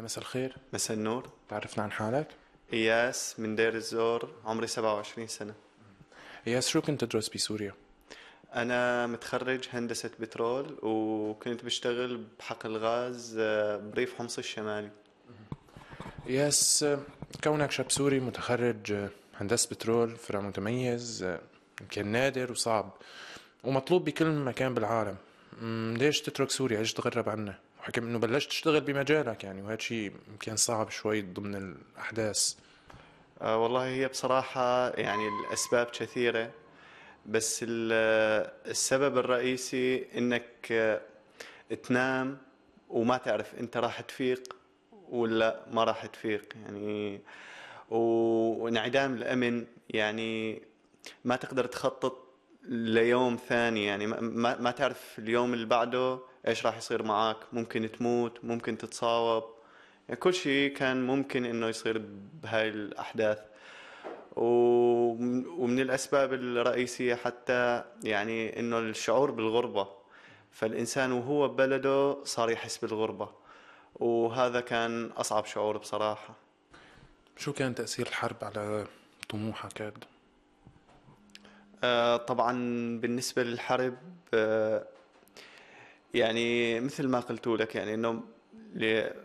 مساء الخير. مساء النور. تعرفنا عن حالك؟ إياس من دير الزور، عمري 27 سنة. إياس، شو كنت تدرس بسوريا؟ أنا متخرج هندسة بترول وكنت بشتغل بحقل غاز بريف حمص الشمالي. إياس، كونك شاب سوري متخرج هندسة بترول، فرع متميز، يمكن نادر وصعب ومطلوب بكل مكان بالعالم. ليش تترك سوريا؟ ليش تتغرب عنها؟ وحكم انه بلشت تشتغل بمجالك يعني، وهذا شيء يمكن صعب شوي ضمن الأحداث. والله هي بصراحة يعني الأسباب كثيرة، بس السبب الرئيسي إنك تنام وما تعرف أنت راح تفيق ولا ما راح تفيق يعني، وانعدام الأمن يعني، ما تقدر تخطط ليوم ثاني يعني، ما تعرف اليوم اللي بعده ايش راح يصير معاك، ممكن تموت، ممكن تتصاوب، يعني كل شيء كان ممكن انه يصير بهاي الاحداث. ومن الاسباب الرئيسية حتى يعني انه الشعور بالغربة، فالانسان وهو ببلده صار يحس بالغربة، وهذا كان اصعب شعور بصراحة. شو كان تأثير الحرب على طموحك هذا؟ طبعا بالنسبة للحرب، يعني مثل ما قلت لك يعني انه